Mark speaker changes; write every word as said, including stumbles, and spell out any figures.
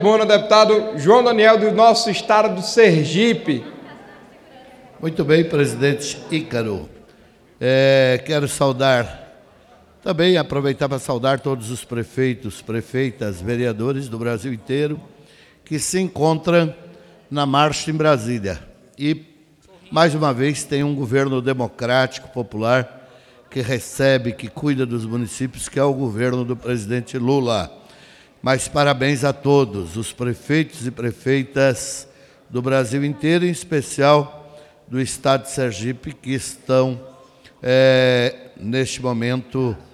Speaker 1: Tribuna, deputado João Daniel, do nosso estado do Sergipe.
Speaker 2: Muito bem, presidente Ícaro. É, quero saudar, também aproveitar para saudar todos os prefeitos, prefeitas, vereadores do Brasil inteiro que se encontram na marcha em Brasília. E, mais uma vez, tem um governo democrático, popular, que recebe, que cuida dos municípios, que é o governo do presidente Lula. Mas parabéns a todos, os prefeitos e prefeitas do Brasil inteiro, em especial do estado de Sergipe, que estão, é, neste momento,